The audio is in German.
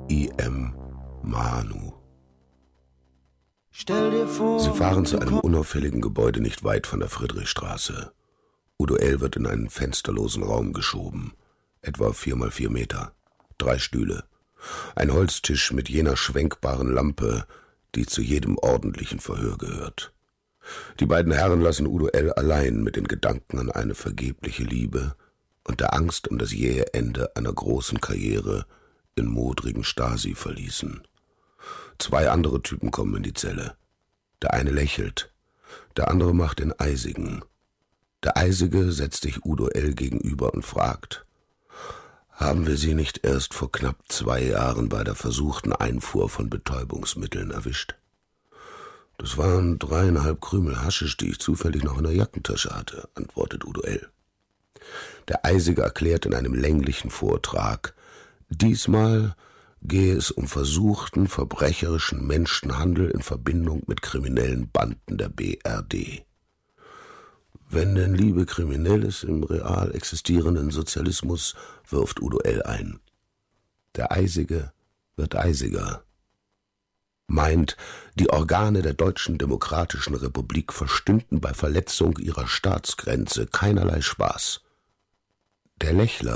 I.M. Manu. Stell dir vor, Sie fahren zu einem unauffälligen Gebäude nicht weit von der Friedrichstraße. Udo L. wird in einen fensterlosen Raum geschoben, etwa 4 mal 4 Meter, 3 Stühle, ein Holztisch mit jener schwenkbaren Lampe, die zu jedem ordentlichen Verhör gehört. Die beiden Herren lassen Udo L. allein mit den Gedanken an eine vergebliche Liebe und der Angst um das jähe Ende einer großen Karriere in modrigen Stasi-Verließen. 2 andere Typen kommen in die Zelle. Der eine lächelt, der andere macht den Eisigen. Der Eisige setzt sich Udo L. gegenüber und fragt: Haben wir Sie nicht erst vor knapp 2 Jahren bei der versuchten Einfuhr von Betäubungsmitteln erwischt? Das waren 3,5 Krümel Haschisch, die ich zufällig noch in der Jackentasche hatte, antwortet Udo L. Der Eisige erklärt in einem länglichen Vortrag, diesmal gehe es um versuchten verbrecherischen Menschenhandel in Verbindung mit kriminellen Banden der BRD. Wenn denn Liebe kriminell ist im real existierenden Sozialismus, wirft Udo L. ein. Der Eisige wird eisiger. Meint, die Organe der Deutschen Demokratischen Republik verstünden bei Verletzung ihrer Staatsgrenze keinerlei Spaß. Der Lächler